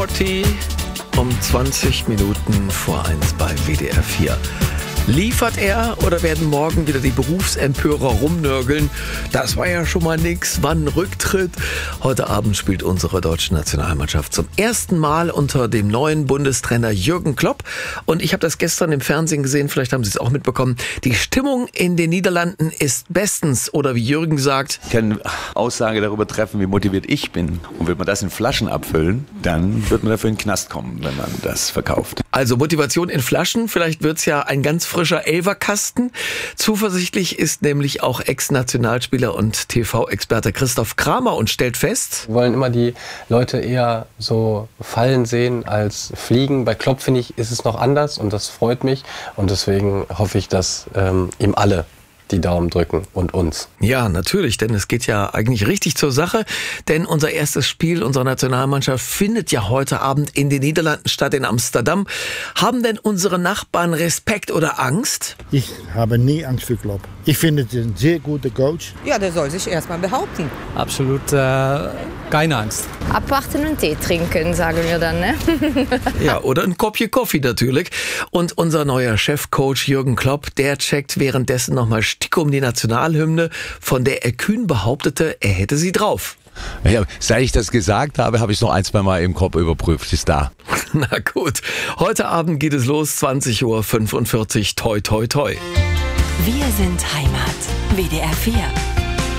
Shorty um 20 Minuten vor 1 bei WDR 4. Liefert er oder werden morgen wieder die Berufsempörer rumnörgeln? Das war ja schon mal nix. Wann Rücktritt? Heute Abend spielt unsere deutsche Nationalmannschaft zum ersten Mal unter dem neuen Bundestrainer Jürgen Klopp. Und ich habe das gestern im Fernsehen gesehen, vielleicht haben Sie es auch mitbekommen. Die Stimmung in den Niederlanden ist bestens. Oder wie Jürgen sagt: Ich kann Aussage darüber treffen, wie motiviert ich bin. Und wird man das in Flaschen abfüllen, dann wird man dafür in den Knast kommen, wenn man das verkauft. Also Motivation in Flaschen, vielleicht wird's ja ein ganz frischer Elferkasten. Zuversichtlich ist nämlich auch Ex-Nationalspieler und TV-Experte Christoph Kramer und stellt fest: Wir wollen immer die Leute eher so fallen sehen als fliegen. Bei Klopp, finde ich, ist es noch anders und das freut mich. Und deswegen hoffe ich, dass ihm alle die Daumen drücken und uns. Ja, natürlich, denn es geht ja eigentlich richtig zur Sache, denn unser erstes Spiel unserer Nationalmannschaft findet ja heute Abend in den Niederlanden statt, in Amsterdam. Haben denn unsere Nachbarn Respekt oder Angst? Ich habe nie Angst vor Klopp. Ich finde es ein sehr guter Coach. Ja, der soll sich erstmal behaupten. Absolut keine Angst. Abwarten und Tee trinken, sagen wir dann, ne? Ja, oder ein Koppchen Kaffee natürlich. Und unser neuer Chefcoach Jürgen Klopp, der checkt währenddessen nochmal um die Nationalhymne, von der er kühn behauptete, er hätte sie drauf. Ja, seit ich das gesagt habe, habe ich es noch 1-2 Mal im Kopf überprüft. Ist da. Na gut, heute Abend geht es los, 20:45 Uhr. Toi, toi, toi. Wir sind Heimat. WDR 4.